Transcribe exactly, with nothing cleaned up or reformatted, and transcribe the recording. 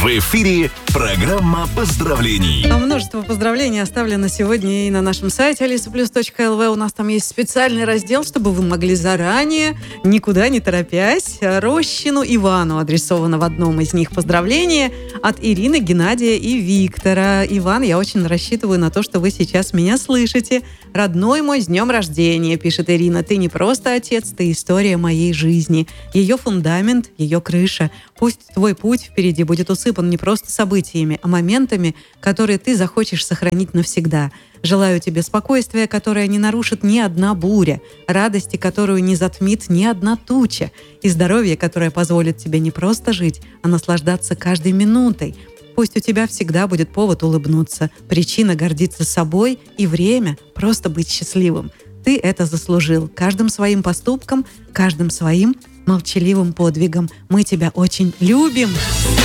В эфире программа поздравлений. Множество поздравлений оставлено сегодня и на нашем сайте алиса плюс точка эл ви. У нас там есть специальный раздел, чтобы вы могли заранее, никуда не торопясь, Рощину Ивану адресовано в одном из них поздравление от Ирины, Геннадия и Виктора. Иван, я очень рассчитываю на то, что вы сейчас меня слышите. «Родной мой, с днем рождения», пишет Ирина. «Ты не просто отец, ты история моей жизни. Ее фундамент, ее крыша. Пусть твой путь впереди будет усыпан не просто событиями, а моментами, которые ты захочешь сохранить навсегда. Желаю тебе спокойствия, которое не нарушит ни одна буря, радости, которую не затмит ни одна туча, и здоровья, которое позволит тебе не просто жить, а наслаждаться каждой минутой. Пусть у тебя всегда будет повод улыбнуться, причина гордиться собой и время просто быть счастливым. Ты это заслужил каждым своим поступком, каждым своим молчаливым подвигом. Мы тебя очень любим».